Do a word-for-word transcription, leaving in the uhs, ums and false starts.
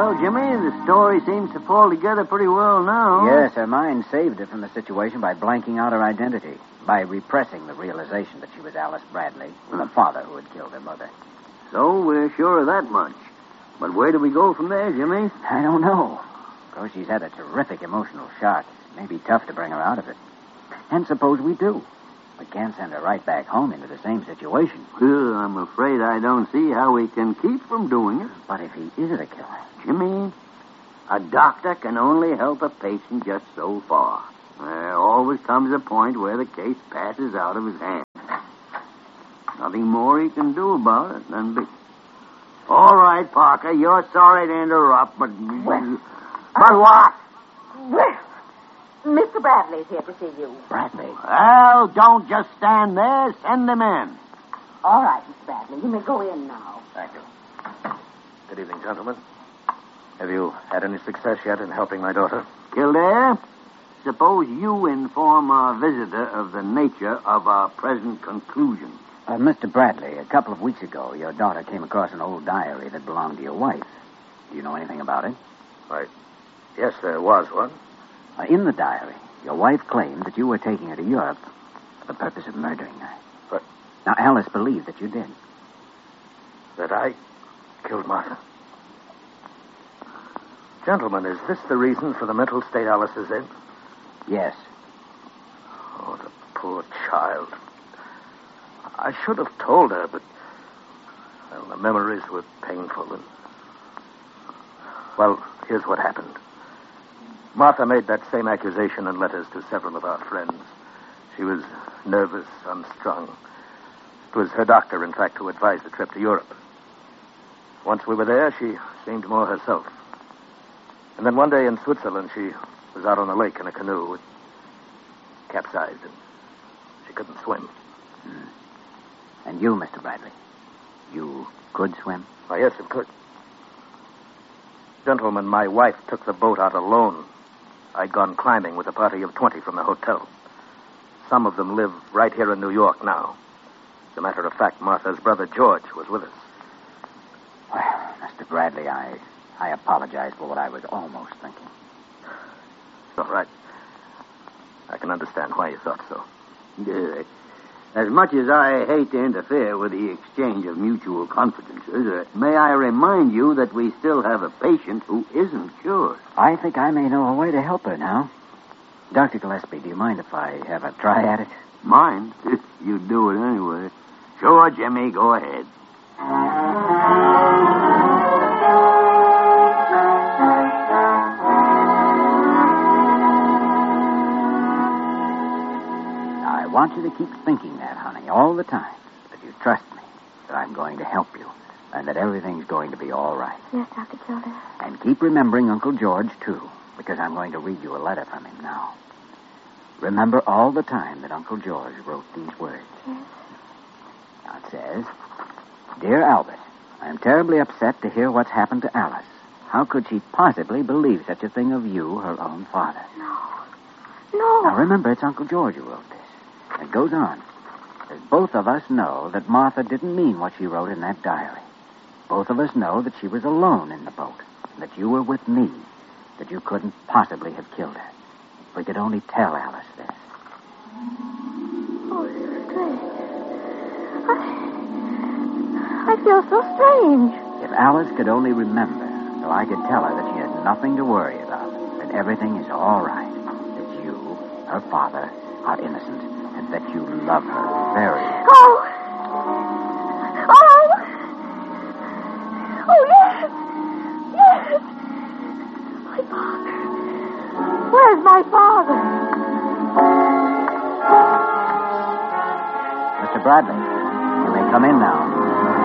Well, Jimmy, the story seems to fall together pretty well now. Yes, her mind saved her from the situation by blanking out her identity, by repressing the realization that she was Alice Bradley, the father who had killed her mother. So we're sure of that much. But where do we go from there, Jimmy? I don't know. Of course, she's had a terrific emotional shock. It may be tough to bring her out of it. And suppose we do. We can't send her right back home into the same situation. Well, I'm afraid I don't see how we can keep from doing it. But if he is a killer... Jimmy, a doctor can only help a patient just so far. There always comes a point where the case passes out of his hands. Nothing more he can do about it than be... All right, Parker, you're sorry to interrupt, but... Well, but what? Well, Mister Bradley's here to see you. Bradley? Well, don't just stand there. Send him in. All right, Mister Bradley. You may go in now. Thank you. Good evening, gentlemen. Have you had any success yet in helping my daughter? Kildare, suppose you inform our visitor of the nature of our present conclusion. Uh, Mister Bradley, a couple of weeks ago, your daughter came across an old diary that belonged to your wife. Do you know anything about it? Why, yes, there was one. Uh, in the diary, your wife claimed that you were taking her to Europe for the purpose of murdering her. But... Now, Alice believed that you did. That I killed Martha? Gentlemen, is this the reason for the mental state Alice is in? Yes. Oh, the poor child. I should have told her, but... Well, the memories were painful and... Well, here's what happened. Martha made that same accusation in letters to several of our friends. She was nervous, unstrung. It was her doctor, in fact, who advised the trip to Europe. Once we were there, she seemed more herself. And then one day in Switzerland, she was out on a lake in a canoe. It capsized, and she couldn't swim. Hmm. And you, Mister Bradley, you could swim? Why, yes, it could. Gentlemen, my wife took the boat out alone. I'd gone climbing with a party of twenty from the hotel. Some of them live right here in New York now. As a matter of fact, Martha's brother George was with us. Well, Mister Bradley, I, I apologize for what I was almost thinking. It's all right. I can understand why you thought so. Uh, as much as I hate to interfere with the exchange of mutual confidences, uh, may I remind you that we still have a patient who isn't cured. I think I may know a way to help her now. Doctor Gillespie, do you mind if I have a try at it? Mind? You do it anyway. Sure, Jimmy, go ahead. I want you to keep thinking that, honey, all the time. That you trust me, that I'm going to help you, and that everything's going to be all right. Yes, Doctor Kildare. And keep remembering Uncle George, too, because I'm going to read you a letter from him now. Remember all the time that Uncle George wrote these words. Yes. Now it says, Dear Albert, I am terribly upset to hear what's happened to Alice. How could she possibly believe such a thing of you, her own father? No. No. Now remember, it's Uncle George who wrote this. It goes on. As both of us know that Martha didn't mean what she wrote in that diary. Both of us know that she was alone in the boat, that you were with me, that you couldn't possibly have killed her. If we could only tell Alice this. Oh, strange. I, I feel so strange. If Alice could only remember, so I could tell her that she had nothing to worry about, that everything is all right, that you, her father, are innocent, and that you love her very. Oh! Oh! Oh, yes! Yes! My father. Where's my father? Mister Bradley, you may come in now.